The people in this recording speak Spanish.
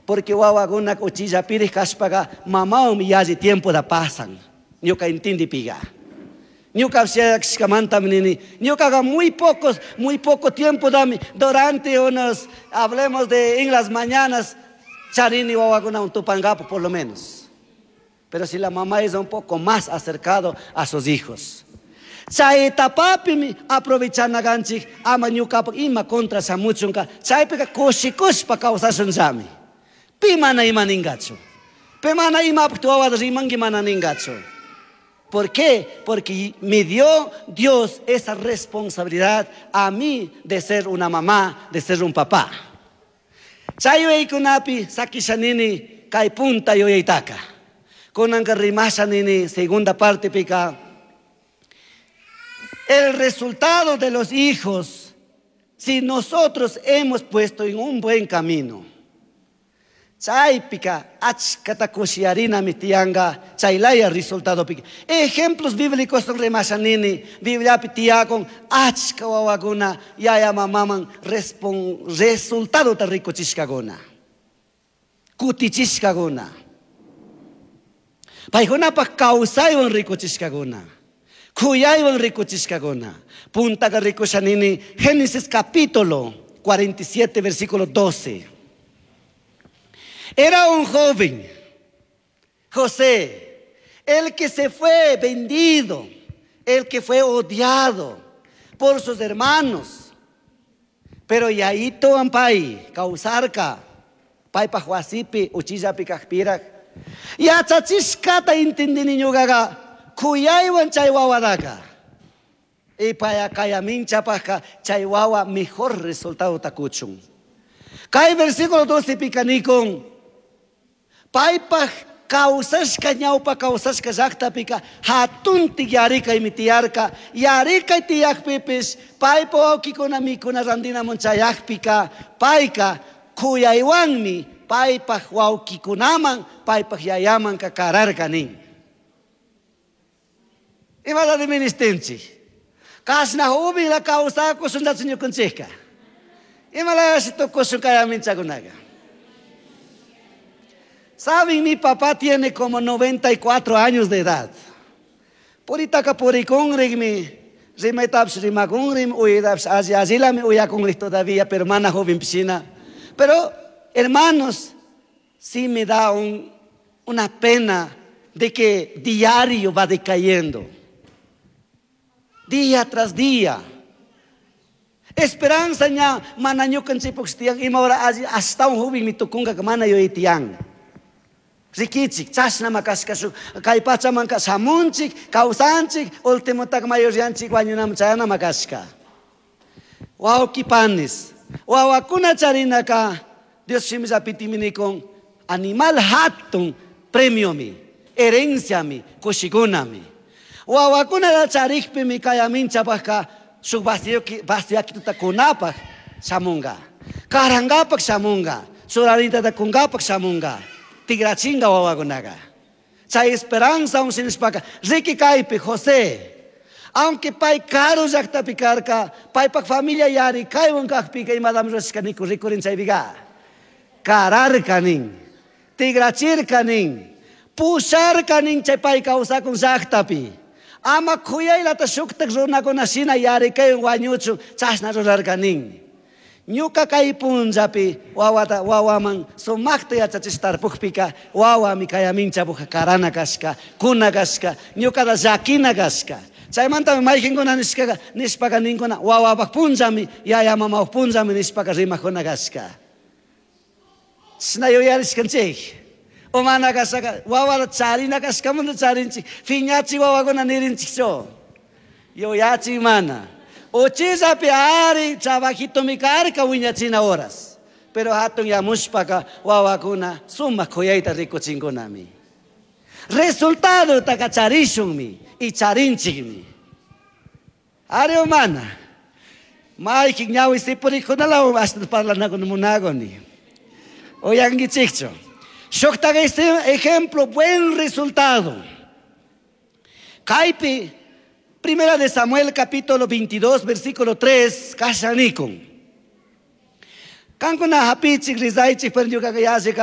Porque wawakuna uchilla piri kashpaga mamá yaji tiempo da pasan. Ñuka entiende piga. Ñuka manta menini. Ñuka muy poco tiempo dami. Durante unos, hablemos de en las mañanas, charini wawakuna un tupangapo por lo menos. Pero si la mamá es un poco más acercado a sus hijos. Chay tapapimi aprovechana ganchik ama ñuka ima contra samuchunka. Chay peka kushpa kausasun jami. Pimana ima ningacho. Pimana ima actuaba rimangi mana ningacho. ¿Por qué? Porque me dio Dios esa responsabilidad a mí de ser una mamá, de ser un papá. Chayo kunapi sakishanini kai punta yo itaka. Konanka rimashanini segunda parte pica. El resultado de los hijos, si nosotros hemos puesto en un buen camino. Chay pica achkata kushiarina mitianga chaylaya resultado pica. Ejemplos bíblicos son remashanini Biblia pitia con achka wawaguna yaya mamaman resultado ta rico chishkaguna. Kutichishkaguna. Paijuna pa kausaywan rico chishkaguna. Kuyaywan rico chishkaguna. Punta ka rico shanini Génesis capítulo 47 versículo 12. Era un joven, José, el que se fue vendido, el que fue odiado por sus hermanos. Pero yaito ampai, causarca, pai pajuasipi, uchillapi kakpirak. Ya chachishkata intendini ñugaga, kuyaywan chaywawadaka. Y paya kayamin chapaka, chaywawa mejor resultado takuchun. Kay versículo 12 picanicon. Paipa causasca ñaupa causasca llaqta pika hatunti yarika imitiarka yarika tiyak pipis paipa wawkikuna mikuna randinamun chayaqpika paika kuyaywanmi paipa wawkikunaman paipa yayaman kararka nin. Imala de ministenchi kasna hubi la causa kusunda ñukunchika. Imala sito kusun kayaminchakunaga. Saben, mi papá tiene como 94 años de edad. Por itaka por ikonrigmi, rimetaps rimagungrim, uidaps azilami uyakungri todavía, pero hermana joven piscina. Pero, hermanos, sí me da una pena de que diario va decayendo. Día tras día. Esperanza nya mananyukan sipokstiang imawara hasta un joven mi tukunga kamana yo itiang. Rikichik, chasna makaskasu, kay pachamanka samunchik, kausanchik, ultimo tak mayorianchik wanyunam chayana makaska. Wawkipanis, wawakuna charinaka, Dios shimiza pitiminikon, animal hatun, premio mi, herencia mi, kushigunami. Wawakuna la charikpi mi kayamin chapaka, su bastiakituta kunapak samunga, karangapak samunga, surarinta da kungapak samunga. Tigrachinga wawagunaga. Chay esperanza un sinispaca. Ricky Caipe, José. Aunque pai caro yakta picarca, pai pak familia yari, kaiwan kakpika y madam roskaniku rikurin chay viga. Karar kanin. Tigrachir kanin. Pusar kanin chay pai causa con yaktapi. Ama kuyay lata shuktak runa con asina yari kay wanyuchu chasna rolar kanin. Ñuka kay punjapi wawaman sumakta yachachistar pukpika wawami kayamin chapuja karana kaska kuna kaska ñuka da zakina kaska chaymanta maykinkuna nispaka ninkuna wawapak punjami yaya mama punjami nispaka rimakuna kaska chishna yuyarishkanchik umana kasaka wawala charina kaskamanta charinchik fiñachi wawakuna nirinchikcho yuyachik mana. Ochisa piari trabajito mi carca uñachina horas. Pero hatun ya mushpaka wawakuna suma koyaita rico chingonami. Resultado takacharishunmi y charinchigmi. Are humana. Maikik ñawi sipurikunalaw hasta parlana con munagoni. Oyangi chicho. Shoktaga este ejemplo, buen resultado. Kaipi. Primera de Samuel capítulo 22 versículo 3 kashanikon. Kankuna hapichik rizaichik per